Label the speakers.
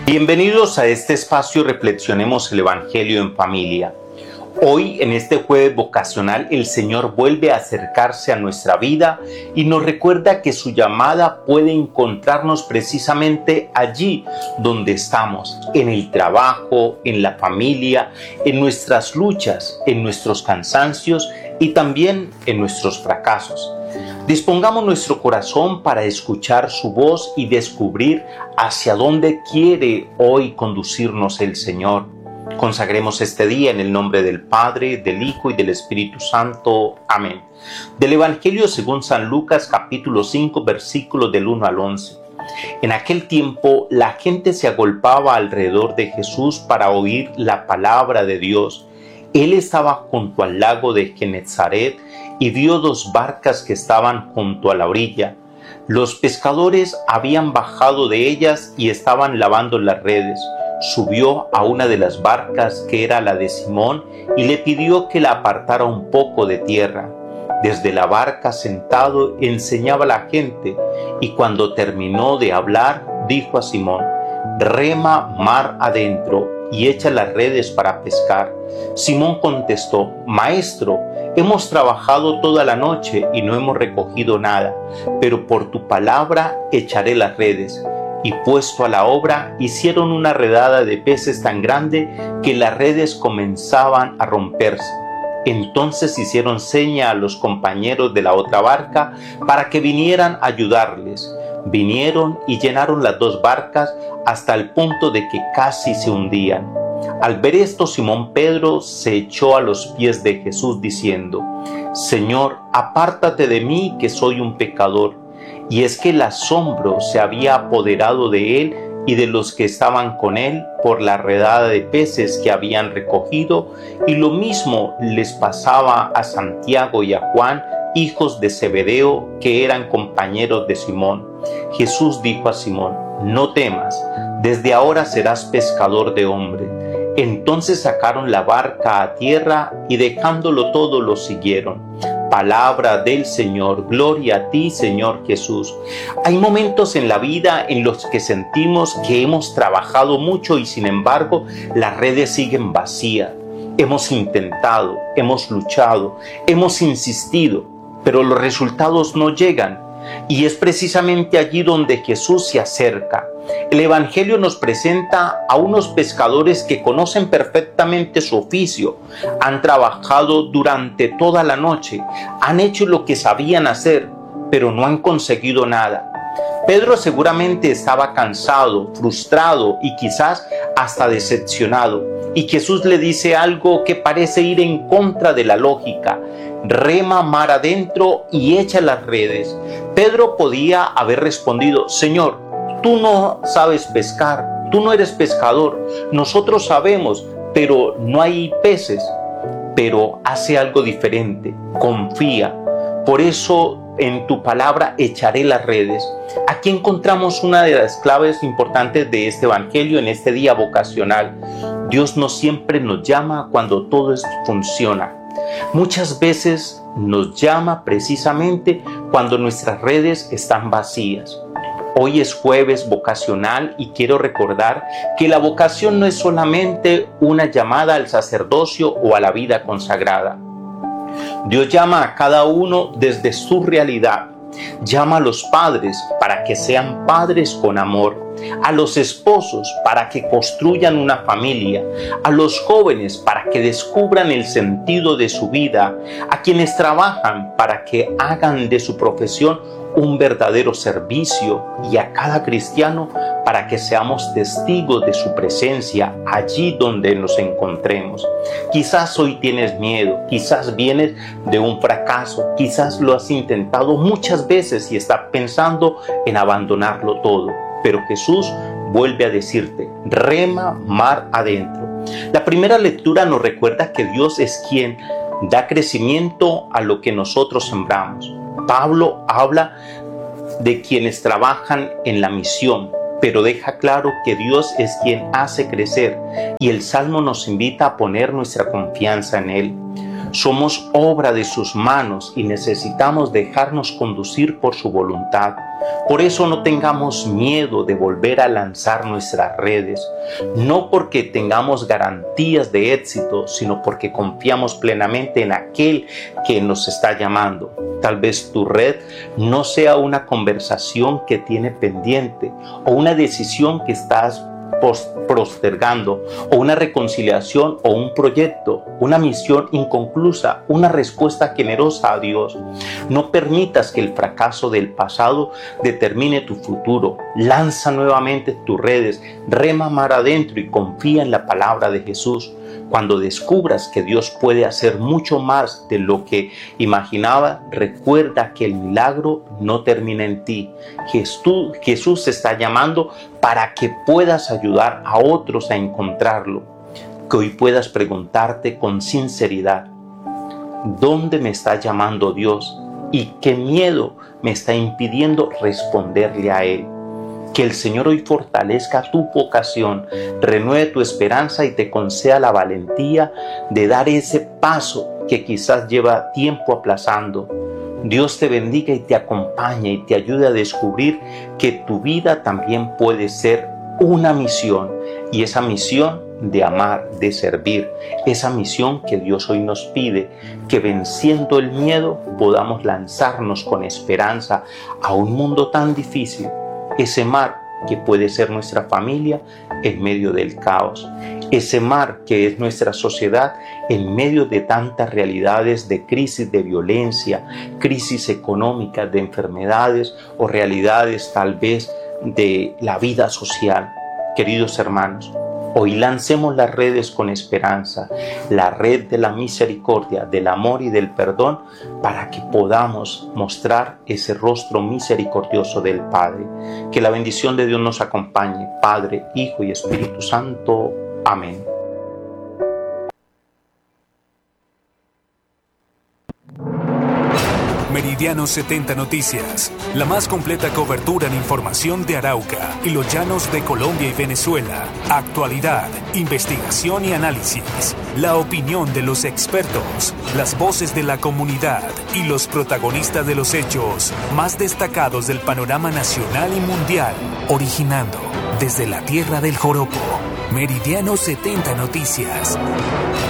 Speaker 1: Bienvenidos a este espacio Reflexionemos el Evangelio en Familia. Hoy, en este jueves vocacional, el Señor vuelve a acercarse a nuestra vida y nos recuerda que su llamada puede encontrarnos precisamente allí donde estamos, en el trabajo, en la familia, en nuestras luchas, en nuestros cansancios y también en nuestros fracasos. Dispongamos nuestro corazón para escuchar su voz y descubrir hacia dónde quiere hoy conducirnos el Señor. Consagremos este día en el nombre del Padre, del Hijo y del Espíritu Santo. Amén. Del Evangelio según San Lucas, capítulo 5, versículos del 1 al 11. En aquel tiempo, la gente se agolpaba alrededor de Jesús para oír la palabra de Dios. Él estaba junto al lago de Genezaret y vio dos barcas que estaban junto a la orilla. Los pescadores habían bajado de ellas y estaban lavando las redes. Subió a una de las barcas, que era la de Simón, y le pidió que la apartara un poco de tierra. Desde la barca, sentado, enseñaba a la gente, y cuando terminó de hablar, dijo a Simón: «Rema mar adentro y echa las redes para pescar». Simón contestó: «Maestro, hemos trabajado toda la noche y no hemos recogido nada, pero por tu palabra echaré las redes». Y puesto a la obra, hicieron una redada de peces tan grande que las redes comenzaban a romperse. Entonces hicieron seña a los compañeros de la otra barca para que vinieran a ayudarles. Vinieron y llenaron las dos barcas hasta el punto de que casi se hundían. Al ver esto, Simón Pedro se echó a los pies de Jesús diciendo: «Señor, apártate de mí, que soy un pecador». Y es que el asombro se había apoderado de él y de los que estaban con él por la redada de peces que habían recogido, y lo mismo les pasaba a Santiago y a Juan, hijos de Zebedeo, que eran compañeros de Simón. Jesús dijo a Simón: «No temas, desde ahora serás pescador de hombres». Entonces sacaron la barca a tierra y dejándolo todo lo siguieron. Palabra del Señor. Gloria a ti, Señor Jesús. Hay momentos en la vida en los que sentimos que hemos trabajado mucho y sin embargo las redes siguen vacías. Hemos intentado, hemos luchado, hemos insistido, pero los resultados no llegan. Y es precisamente allí donde Jesús se acerca. El Evangelio nos presenta a unos pescadores que conocen perfectamente su oficio, han trabajado durante toda la noche, han hecho lo que sabían hacer, pero no han conseguido nada. Pedro seguramente estaba cansado, frustrado y quizás hasta decepcionado. Y Jesús le dice algo que parece ir en contra de la lógica: «Rema mar adentro y echa las redes». Pedro podía haber respondido: «Señor, tú no sabes pescar, tú no eres pescador, nosotros sabemos, pero no hay peces». Pero hace algo diferente: confía. «Por eso en tu palabra echaré las redes». Aquí encontramos una de las claves importantes de este Evangelio en este día vocacional. Dios no siempre nos llama cuando todo esto funciona. Muchas veces nos llama precisamente cuando nuestras redes están vacías. Hoy es jueves vocacional y quiero recordar que la vocación no es solamente una llamada al sacerdocio o a la vida consagrada. Dios llama a cada uno desde su realidad. Llama a los padres para que sean padres con amor, a los esposos para que construyan una familia, a los jóvenes para que descubran el sentido de su vida, a quienes trabajan para que hagan de su profesión un verdadero servicio, y a cada cristiano para que seamos testigos de su presencia allí donde nos encontremos. Quizás hoy tienes miedo, quizás vienes de un fracaso, quizás lo has intentado muchas veces y estás pensando en abandonarlo todo, pero Jesús vuelve a decirte: «Rema mar adentro». La primera lectura nos recuerda que Dios es quien da crecimiento a lo que nosotros sembramos. Pablo habla de quienes trabajan en la misión, pero deja claro que Dios es quien hace crecer, y el Salmo nos invita a poner nuestra confianza en Él. Somos obra de sus manos y necesitamos dejarnos conducir por su voluntad. Por eso no tengamos miedo de volver a lanzar nuestras redes, no porque tengamos garantías de éxito, sino porque confiamos plenamente en aquel que nos está llamando. Tal vez tu red no sea una conversación que tiene pendiente o una decisión que estás postergando, o una reconciliación o un proyecto, una misión inconclusa, una respuesta generosa a Dios. No permitas que el fracaso del pasado determine tu futuro. Lanza nuevamente tus redes, rema mar adentro y confía en la palabra de Jesús. Cuando descubras que Dios puede hacer mucho más de lo que imaginaba, recuerda que el milagro no termina en ti. Jesús te está llamando para que puedas ayudar a otros a encontrarlo. Que hoy puedas preguntarte con sinceridad: ¿dónde me está llamando Dios? ¿Y qué miedo me está impidiendo responderle a Él? Que el Señor hoy fortalezca tu vocación, renueve tu esperanza y te conceda la valentía de dar ese paso que quizás lleva tiempo aplazando. Dios te bendiga y te acompañe y te ayude a descubrir que tu vida también puede ser una misión, y esa misión de amar, de servir, esa misión que Dios hoy nos pide, que venciendo el miedo podamos lanzarnos con esperanza a un mundo tan difícil. Ese mar que puede ser nuestra familia en medio del caos. Ese mar que es nuestra sociedad en medio de tantas realidades de crisis, de violencia, crisis económica, de enfermedades o realidades tal vez de la vida social. Queridos hermanos, hoy lancemos las redes con esperanza, la red de la misericordia, del amor y del perdón, para que podamos mostrar ese rostro misericordioso del Padre. Que la bendición de Dios nos acompañe, Padre, Hijo y Espíritu Santo. Amén.
Speaker 2: Meridiano 70 Noticias, la más completa cobertura en información de Arauca y los llanos de Colombia y Venezuela. Actualidad, investigación y análisis. La opinión de los expertos, las voces de la comunidad y los protagonistas de los hechos más destacados del panorama nacional y mundial. Originando desde la tierra del joropo. Meridiano 70 Noticias.